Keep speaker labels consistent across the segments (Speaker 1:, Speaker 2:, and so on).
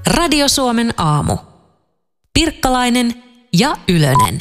Speaker 1: Radio Suomen aamu. Pirkkalainen ja Ylönen.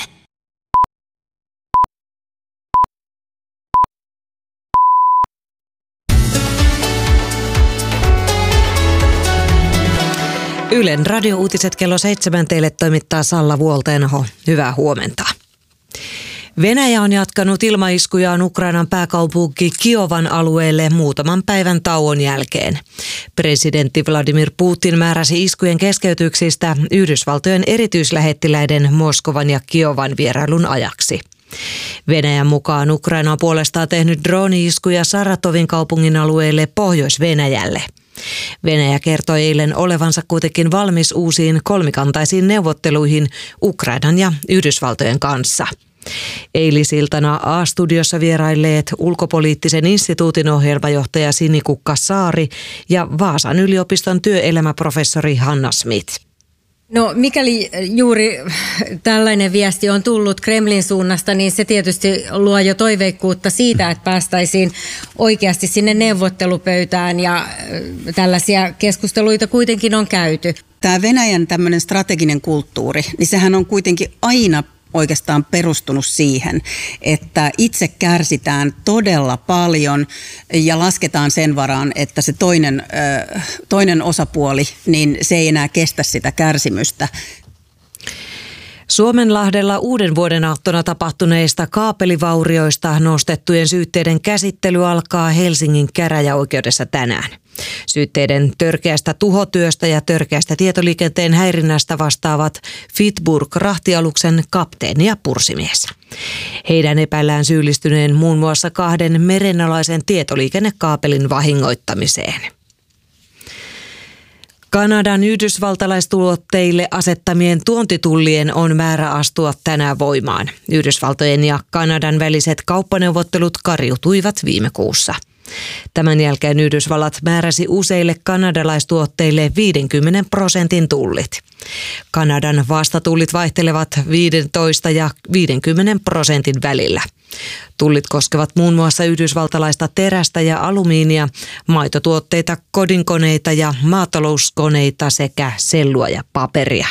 Speaker 1: Ylen radiouutiset kello 7 teille toimittaa Salla Vuoltenho. Hyvää huomenta. Venäjä on jatkanut ilmaiskujaan Ukrainan pääkaupunki Kiovan alueelle muutaman päivän tauon jälkeen. Presidentti Vladimir Putin määräsi iskujen keskeytyksistä Yhdysvaltojen erityislähettiläiden Moskovan ja Kiovan vierailun ajaksi. Venäjän mukaan Ukraina on puolestaan tehnyt drooni-iskuja Saratovin kaupungin alueelle Pohjois-Venäjälle. Venäjä kertoi eilen olevansa kuitenkin valmis uusiin kolmikantaisiin neuvotteluihin Ukrainan ja Yhdysvaltojen kanssa. Eilisiltana A-studiossa vierailleet ulkopoliittisen instituutin ohjelmajohtaja Sinikukka Saari ja Vaasan yliopiston työelämäprofessori Hanna Smith.
Speaker 2: No mikäli juuri tällainen viesti on tullut Kremlin suunnasta, niin se tietysti luo jo toiveikkuutta siitä, että päästäisiin oikeasti sinne neuvottelupöytään ja tällaisia keskusteluita kuitenkin on käyty.
Speaker 3: Tämä Venäjän tämmöinen strateginen kulttuuri, niin sehän on kuitenkin aina oikeastaan perustunut siihen, että itse kärsitään todella paljon ja lasketaan sen varaan, että se toinen osapuoli, niin se ei enää kestä sitä kärsimystä.
Speaker 1: Suomenlahdella uuden vuoden aattona tapahtuneista kaapelivaurioista nostettujen syytteiden käsittely alkaa Helsingin käräjäoikeudessa tänään. Syytteiden törkeästä tuhotyöstä ja törkeästä tietoliikenteen häirinnästä vastaavat Fitburg-rahtialuksen kapteeni ja pursimies. Heidän epäillään syyllistyneen muun muassa 2 merenalaisen tietoliikennekaapelin vahingoittamiseen. Kanadan yhdysvaltalaistuotteille asettamien tuontitullien on määrä astua tänään voimaan. Yhdysvaltojen ja Kanadan väliset kauppaneuvottelut kariutuivat viime kuussa. Tämän jälkeen Yhdysvallat määräsi useille kanadalaistuotteille 50% tullit. Kanadan vastatullit vaihtelevat 15 ja 50% välillä. Tullit koskevat muun muassa yhdysvaltalaista terästä ja alumiinia, maitotuotteita, kodinkoneita ja maatalouskoneita sekä sellua ja paperia.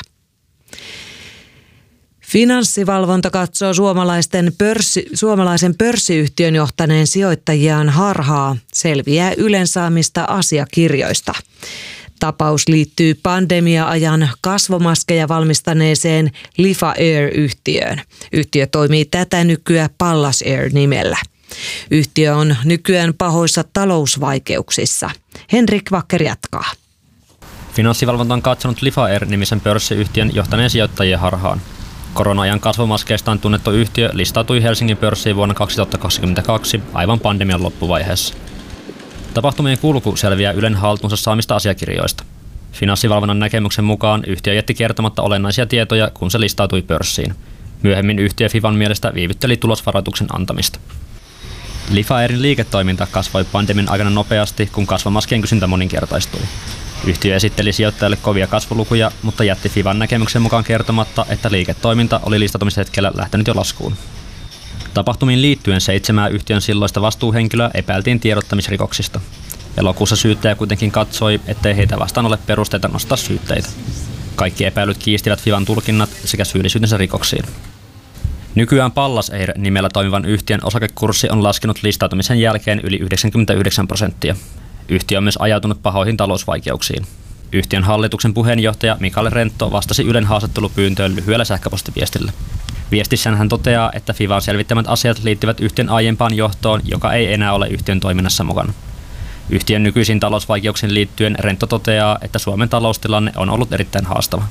Speaker 1: Finanssivalvonta katsoo suomalaisen pörssiyhtiön johtaneen sijoittajiaan harhaa selviää Ylen saamista asiakirjoista. Tapaus liittyy pandemia-ajan kasvomaskeja valmistaneeseen Lifa Air-yhtiöön. Yhtiö toimii tätä nykyään Pallas Air-nimellä. Yhtiö on nykyään pahoissa talousvaikeuksissa. Henrik Wacker jatkaa.
Speaker 4: Finanssivalvonta on katsonut Lifa Air-nimisen pörssiyhtiön johtaneen sijoittajien harhaan. Korona-ajan kasvomaskeistaan tunnettu yhtiö listautui Helsingin pörssiin vuonna 2022 aivan pandemian loppuvaiheessa. Tapahtumien kulku selviää Ylen haltuunsa saamista asiakirjoista. Finanssivalvonnan näkemyksen mukaan yhtiö jätti kertomatta olennaisia tietoja, kun se listautui pörssiin. Myöhemmin yhtiö Fivan mielestä viivytteli tulosvaroituksen antamista. Lifa Airin liiketoiminta kasvoi pandemian aikana nopeasti, kun kasvomaskien kysyntä moninkertaistui. Yhtiö esitteli sijoittajille kovia kasvulukuja, mutta jätti Fivan näkemyksen mukaan kertomatta, että liiketoiminta oli listautumishetkellä lähtenyt jo laskuun. Tapahtumiin liittyen 7 yhtiön silloista vastuuhenkilöä epäiltiin tiedottamisrikoksista. Elokuussa syyttäjä kuitenkin katsoi, ettei heitä vastaan ole perusteita nostaa syytteitä. Kaikki epäilyt kiistivät Fivan tulkinnat sekä syyllisyytensä rikoksiin. Nykyään Pallas Air nimellä toimivan yhtiön osakekurssi on laskenut listautumisen jälkeen yli 99%. Yhtiö on myös ajautunut pahoihin talousvaikeuksiin. Yhtiön hallituksen puheenjohtaja Mikael Rentto vastasi Ylen haastattelupyyntöön lyhyellä sähköpostiviestillä. Viestissään hän toteaa, että Fivan selvittämät asiat liittyvät yhtiön aiempaan johtoon, joka ei enää ole yhtiön toiminnassa mukana. Yhtiön nykyisiin talousvaikeuksiin liittyen Rentto toteaa, että Suomen taloustilanne on ollut erittäin haastava.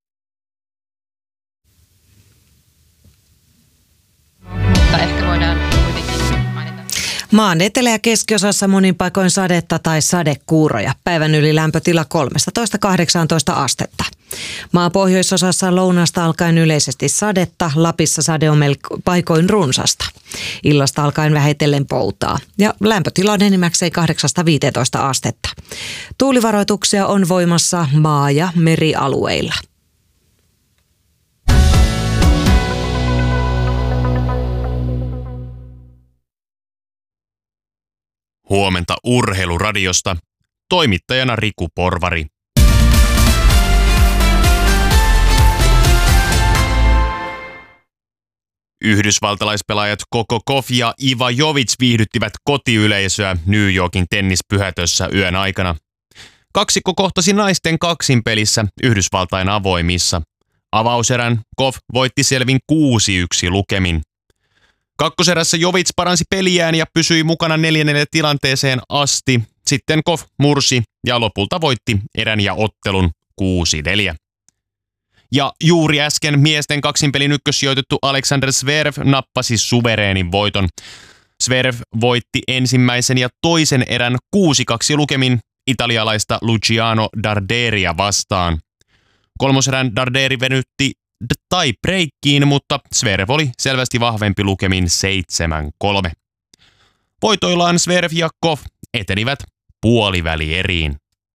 Speaker 1: Maan etelä- ja keskiosassa monin paikoin sadetta tai sadekuuroja. Päivän yli lämpötila 13–18 astetta. Maan pohjoisosassa lounasta alkaen yleisesti sadetta, Lapissa sade on paikoin runsasta. Illasta alkaen vähitellen poutaa ja lämpötila on enimmäkseen 8–15 astetta. Tuulivaroituksia on voimassa maa- ja merialueilla.
Speaker 5: Huomenta Urheiluradiosta. Toimittajana Riku Porvari. Yhdysvaltalaispelaajat Coco Gauff ja Iva Jovic viihdyttivät kotiyleisöä New Yorkin tennispyhätössä yön aikana. Kaksikko kohtasi naisten kaksinpelissä Yhdysvaltain avoimissa. Avauserän Gauff voitti selvin 6-1 lukemin. Kakkoserässä Jovic paransi peliään ja pysyi mukana 4-4 tilanteeseen asti. Sitten Gauff mursi ja lopulta voitti erän ja ottelun 6-4. Ja juuri äsken miesten kaksinpelin ykkössijoitettu Alexander Zverev nappasi suvereenin voiton. Zverev voitti ensimmäisen ja toisen erän 6-2 lukemin italialaista Luciano Darderia vastaan. Kolmoserän Darderi venytti tie-breakkiin, mutta Zverev oli selvästi vahvempi lukemin 7-3. Voitoillaan Zverev ja Gauff etenivät puolivälieriin.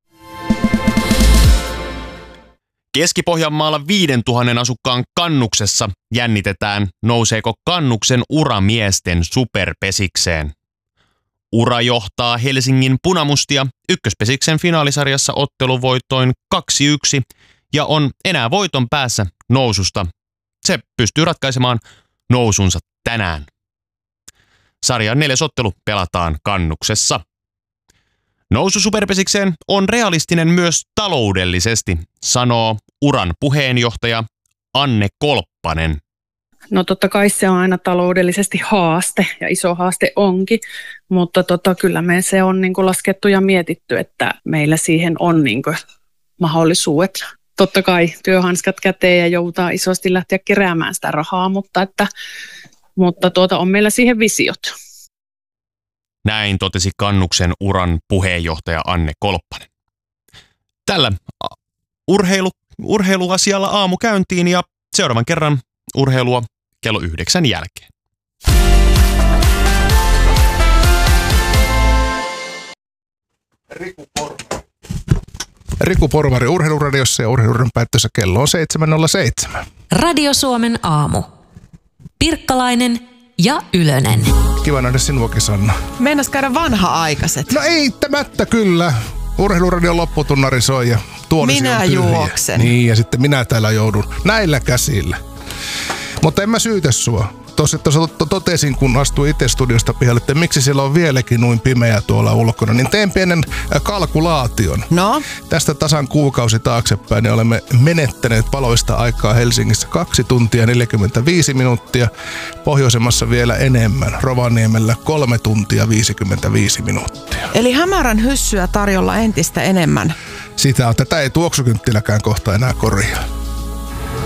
Speaker 5: Keski-Pohjanmaalla 5000 asukkaan Kannuksessa jännitetään, nouseeko Kannuksen ura miesten superpesikseen. Ura johtaa Helsingin Punamustia ykköspesiksen finaalisarjassa otteluvoittoin 2-1 ja on enää voiton päässä noususta. Se pystyy ratkaisemaan nousunsa tänään. Sarjan 4. ottelu pelataan Kannuksessa. Nousu superpesikseen on realistinen myös taloudellisesti, sanoo Uran puheenjohtaja Anne Kolppanen.
Speaker 6: No totta kai se on aina taloudellisesti haaste ja iso haaste onkin, mutta kyllä me se on niin kuin laskettu ja mietitty, että meillä siihen on niin kuin mahdollisuudet. Totta kai työhanskat käteen ja joudutaan isosti lähteä keräämään sitä rahaa, mutta on meillä siihen visiot.
Speaker 5: Näin totesi Kannuksen Uran puheenjohtaja Anne Kolppanen. Tällä urheiluasialla aamu käyntiin ja seuraavan kerran urheilua kello 9 jälkeen.
Speaker 7: Riku Porvari Urheiluradiossa ja urheiluradon päättössä kello on 7.07.
Speaker 1: Radio Suomen aamu. Pirkkalainen ja Ylönen.
Speaker 7: Kiva nähdä sinuakin, Sanna.
Speaker 8: Meinas käydä vanha-aikaiset.
Speaker 7: No eittämättä kyllä. Urheiluradion lopputunnari soi ja tuolisi
Speaker 8: minä
Speaker 7: on tyhjä.
Speaker 8: juoksen.
Speaker 7: Niin, ja sitten minä täällä joudun näillä käsillä. Mutta en mä syytä sua. Tuossa totesin, kun astuin itse studiosta pihalle, että miksi siellä on vieläkin noin pimeä tuolla ulkona, niin teen pienen kalkulaation.
Speaker 8: No?
Speaker 7: Tästä tasan kuukausi taaksepäin niin olemme menettäneet paloista aikaa Helsingissä 2 tuntia 45 minuuttia, pohjoisemmassa vielä enemmän, Rovaniemellä 3 tuntia 55 minuuttia.
Speaker 8: Eli hämärän hyssyä tarjolla entistä enemmän.
Speaker 7: Sitä on, tätä ei tuoksukynttiläkään kohta enää korjaa.